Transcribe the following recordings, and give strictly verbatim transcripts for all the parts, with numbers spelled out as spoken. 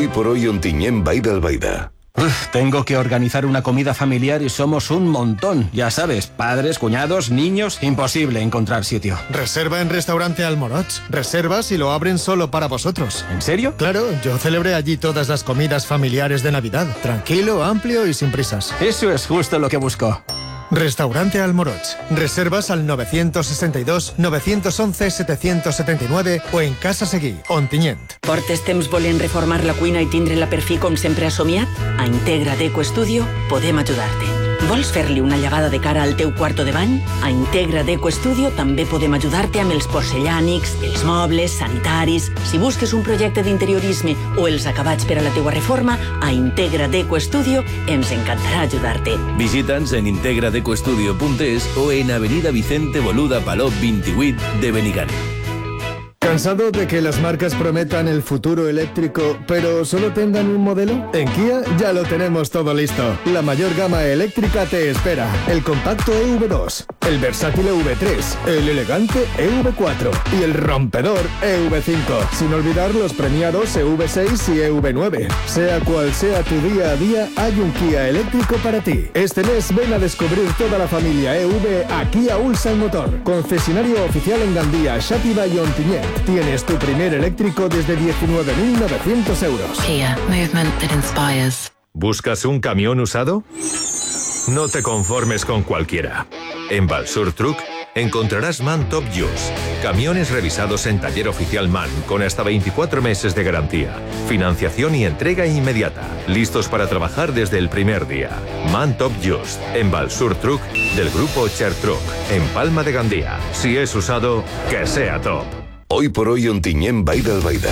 Hoy por hoy Ontinyent, Vall d'Albaida. Uf, tengo que organizar una comida familiar y somos un montón. Ya sabes, padres, cuñados, niños, imposible encontrar sitio. Reserva en Restaurante Almoroch. Reservas y lo abren solo para vosotros. ¿En serio? Claro, yo celebré allí todas las comidas familiares de Navidad. Tranquilo, amplio y sin prisas. Eso es justo lo que busco. Restaurante Almoroch. Reservas al nueve sesenta y dos, nueve once, setecientos setenta y nueve o en Casa Seguí, Ontinyent. Portes temps volent reformar la cuina i tindre-la per fi com sempre has somiat? A Integra Deco Studio podem ajudar-te. Vols fer-li una llevada de cara al teu quarto de bany? A Integra Deco Studio també podem ajudar-te amb els porcellànics, els mobles, sanitaris... Si busques un projecte d'interiorisme o els acabats per a la teua reforma, a Integra Deco Studio ens encantarà ajudar-te. Visita'ns en integra deco studio punt es o en Avenida Vicente Boluda Palop vint-i-vuit de Benigànim. ¿Cansado de que las marcas prometan el futuro eléctrico, pero solo tengan un modelo? En Kia ya lo tenemos todo listo. La mayor gama eléctrica te espera. El compacto E V dos, el versátil E V tres, el elegante E V cuatro y el rompedor E V cinco. Sin olvidar los premiados E V seis y E V nueve. Sea cual sea tu día a día, hay un Kia eléctrico para ti. Este mes ven a descubrir toda la familia E V a Kia Ulsan Motor. Concesionario oficial en Gandía, Xàtiva y Ontinyent. Tienes tu primer eléctrico desde diecinueve mil novecientos euros. Kia, movement that inspires. ¿Buscas un camión usado? No te conformes con cualquiera. En Valsur Truck encontrarás MAN Top Use. Camiones revisados en taller oficial MAN con hasta veinticuatro meses de garantía, financiación y entrega inmediata. Listos para trabajar desde el primer día. MAN Top Use en Valsur Truck del grupo Cher Truck en Palma de Gandía. Si es usado, que sea top. Hoy por hoy Ontinyent, Vall d'Albaida.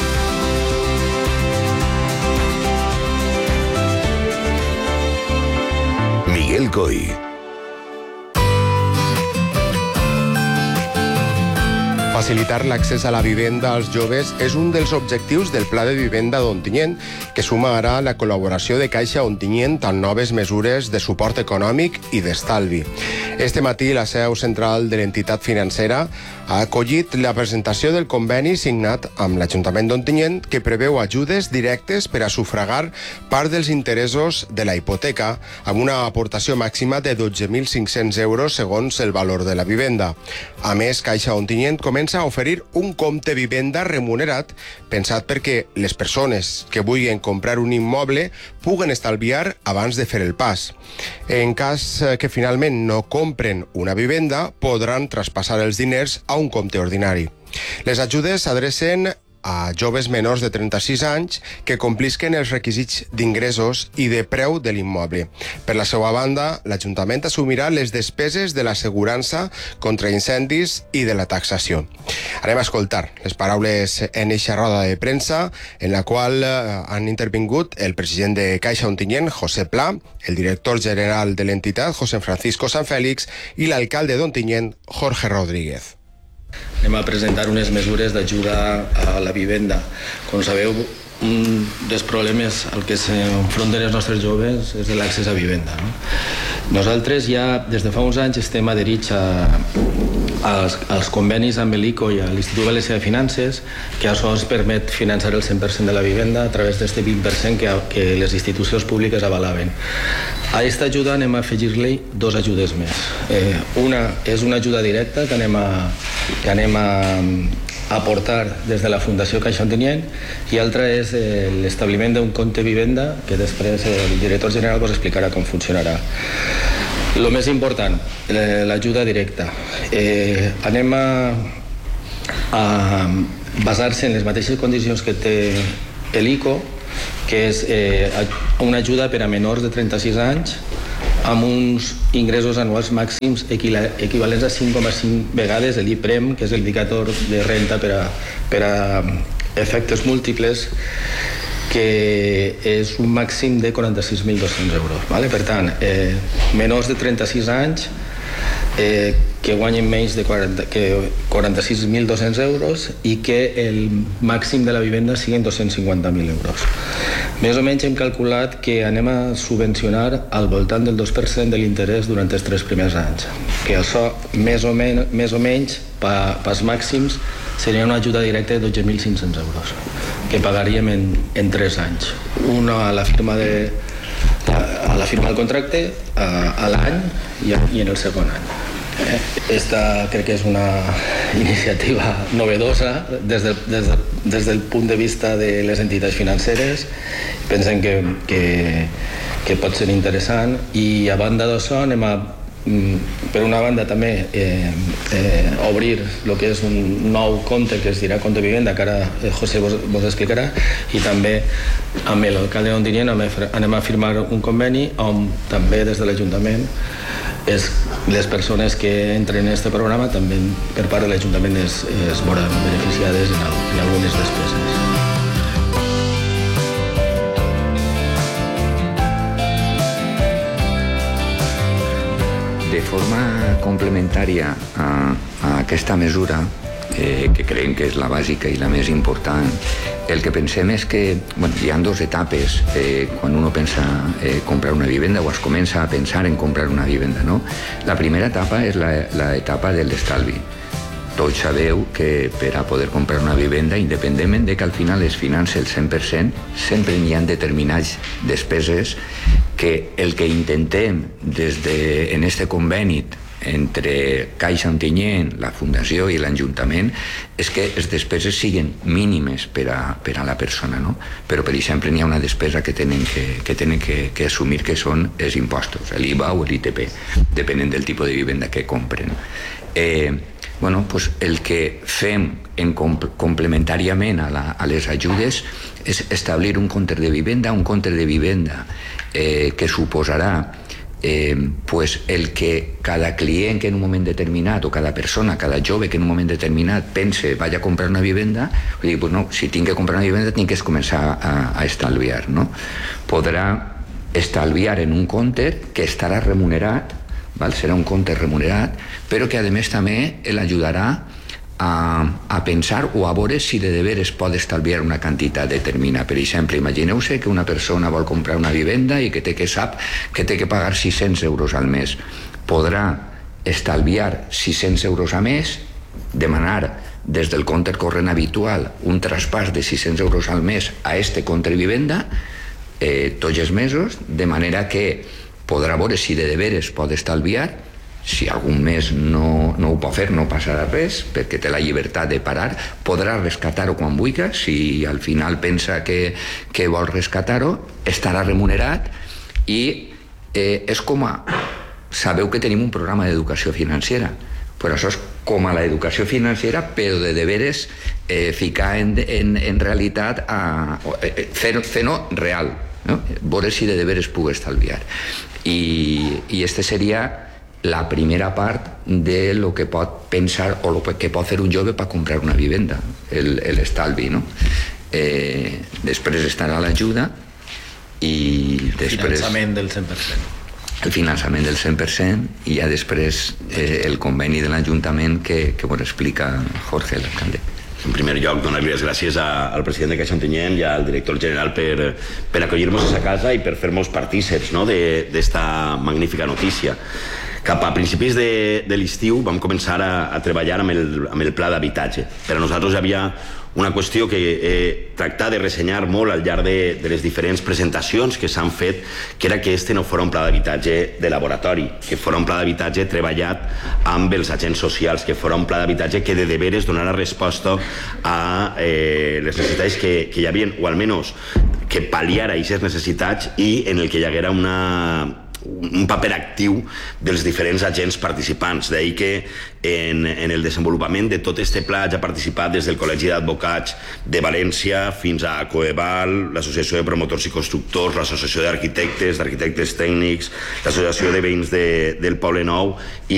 Miguel Coy. Facilitar l'accés a la vivenda als joves és un dels objectius del Pla de Vivenda d'Ontinyent, que suma ara la col·laboració de Caixa Ontinyent amb noves mesures de suport econòmic i d'estalvi. Este matí, la seu central de l'entitat financera ha acollit la presentació del conveni signat amb l'Ajuntament d'Ontinyent que preveu ajudes directes per a sufragar part dels interessos de la hipoteca amb una aportació màxima de dotze mil cinc-cents euros segons el valor de la vivenda. A més, Caixa Ontinyent comença a oferir un compte vivenda remunerat pensat perquè les persones que vulguin comprar un immoble puguen estalviar abans de fer el pas. En cas que finalment no compren una vivenda, podran traspassar els diners a un compte ordinari. Les ajudes s'adrecen a joves menors de trenta-sis anys que complisquen els requisits d'ingressos i de preu de l'immoble. Per la seva banda, l'Ajuntament assumirà les despeses de l'assegurança contra incendis i de la taxació. Anem a escoltar les paraules en eixa roda de premsa en la qual han intervingut el president de Caixa Ontinyent, José Pla, el director general de l'entitat, José Francisco Sanfélix, i l'alcalde d'Ontinyent, Jorge Rodríguez. Anem a presentar unes mesures d'ajuda a la vivenda. Com sabeu, un dels problemes al que s'enfronten els nostres joves és l'accés a vivenda. No? Nosaltres ja des de fa uns anys estem adherits a, als, als convenis amb l'I C O i a l'Institut Valencià de Finances, que això ens permet finançar el cent per cent de la vivenda a través d'aquest vint per cent que, que les institucions públiques avalaven. A aquesta ajuda anem a afegir-li dos ajudes més. Eh, una és una ajuda directa que anem a, que anem a aportar des de la Fundació Caixa Ontinyent i altra és eh, l'establiment d'un compte vivenda que després el director general vos explicarà com funcionarà. El més important, l'ajuda directa. Eh, anem a, a basar-se en les mateixes condicions que té l'I C O, que és eh, una ajuda per a menors de trenta-sis anys amb uns ingressos anuals màxims equivalents a cinc coma cinc vegades l'IPREM, que és l'indicador de renta per a, per a efectes múltiples, que és un màxim de quaranta-sis mil dos-cents euros. Vale? Per tant, eh, menors de trenta-sis anys eh, que guanyen menys de quaranta-sis mil dos-cents euros i que el màxim de la vivenda siguin dos-cents cinquanta mil euros. Més o menys hem calculat que anem a subvencionar al voltant del dos per cent de l'interès durant els tres primers anys, que això més o, men més o menys pa, pas màxims seria una ajuda directa de dotze mil cinc-cents euros. que pagaríem en, en tres anys. Una a la firma de a la firma del contracte, a, a l'any i, i en el segon any. Esta crec que és una iniciativa novedosa des del, des, de, des del punt de vista de les entitats financeres. Pensem que, que, que pot ser interessant, i a banda d'això anem a, per una banda també eh, eh, obrir el que és un nou compte que es dirà compte vivenda, que ara José vos, vos explicarà, i també amb l'alcalde d'Ontinyent anem a firmar un conveni on també des de l'Ajuntament és, les persones que entren en aquest programa també per part de l'Ajuntament es, es veuran beneficiades en, en algunes despeses. De forma complementària a, a aquesta mesura, eh, que creiem que és la bàsica i la més important, el que pensem és que bueno, hi ha dues etapes eh, quan uno pensa eh, comprar una vivenda o es comença a pensar en comprar una vivenda, no? La primera etapa és l'etapa de l'estalvi. Tots sabeu que per a poder comprar una vivenda, independentment de que al final es financi el cent per cent, sempre hi ha determinades despeses que el que intentem des de, en este conveni entre Caixa Ontinyent, la Fundació i l'Ajuntament és que les despeses siguin mínimes per a, per a la persona, no? Però, per exemple, hi ha una despesa que tenen que, que, tenen que, que assumir, que són els impostos, l'I V A o l'I T P, depenent del tipus de vivenda que compren. Eh, bueno, pues el que fem en complementàriament a, la, a les ajudes és establir un compte de vivenda, un compte de vivenda eh, que suposarà eh, pues el que cada client que en un moment determinat, o cada persona, cada jove que en un moment determinat pense vaya a comprar una vivenda, vull dir, pues no, si tinc que comprar una vivenda tinc que començar a, a estalviar, no? Podrà estalviar en un compte que estarà remunerat, val? Serà un compte remunerat, però que a més també l'ajudarà a, a pensar o a veure si de deberes pot estalviar una quantitat determinada. Per exemple, imagineu-se que una persona vol comprar una vivenda i que, té que sap que té que pagar sis-cents euros al mes. Podrà estalviar sis-cents euros al mes, demanar des del compte corrent habitual un traspàs de sis-cents euros al mes a este compte de vivenda eh, tots els mesos, de manera que podrà veure si de deberes pot estalviar. Si algun mes no, no ho pot fer, no passarà res, perquè té la llibertat de parar, podrà rescatar-ho quan vulgui. Si al final pensa que, que vol rescatar-ho, estarà remunerat. I eh, és com a... Sabeu que tenim un programa d'educació financera, però això és com a l'educació financera, però de deberes eh, ficar en, en, en realitat a, eh, fer-ho real, no? Veure si de deberes puc estalviar. I, i este seria la primera part de lo que pot pensar o lo que pot fer un jove per comprar una vivenda, l'estalvi, no? Eh, després estarà l'ajuda i després... El finançament del cent per cent. El finançament del cent per cent i ja després eh, el conveni de l'Ajuntament que, que vos explica Jorge, l'alcalde. En primer lloc, donar-li les gràcies a, al president de Caixa Ontinyent i al director general per, per acollir-nos a sa casa i per fer-nos partíceps, no?, d'esta magnífica notícia. Cap a principis de, de l'estiu vam començar a, a treballar amb el, amb el pla d'habitatge. Per a nosaltres hi havia una qüestió que eh, tractar de ressenyar molt al llarg de, de les diferents presentacions que s'han fet, que era que este no fos un pla d'habitatge de laboratori, que fos un pla d'habitatge treballat amb els agents socials, que fos un pla d'habitatge que de deberes donara resposta a eh, les necessitats que, que hi havia, o almenys que pal·liara aquestes necessitats i en el que hi haguera una... un paper actiu dels diferents agents participants. D'ahir que en, en el desenvolupament de tot este pla ja ha participat des del Col·legi d'Advocats de València fins a Coeval, l'Associació de Promotors i Constructors, l'Associació d'Arquitectes, d'Arquitectes Tècnics, l'Associació de Veïns de, del Poble Nou i